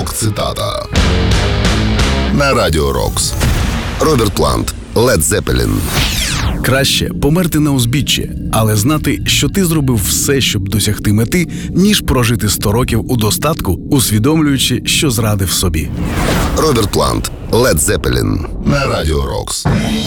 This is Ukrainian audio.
рок-цитата. На Радіо Рокс. Роберт Плант, Led Zeppelin. Краще померти на узбіччі, але знати, що ти зробив все, щоб досягти мети, ніж прожити 100 років у достатку, усвідомлюючи, що зрадив собі. Роберт Плант, Led Zeppelin. На Радіо Рокс.